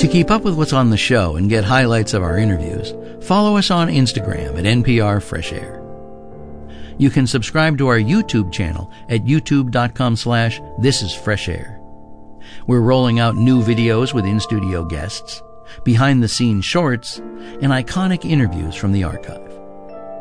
To keep up with what's on the show and get highlights of our interviews, follow us on Instagram at NPR Fresh Air. You can subscribe to our YouTube channel at youtube.com/thisisfreshair. We're rolling out new videos with in-studio guests, behind-the-scenes shorts, and iconic interviews from the archives.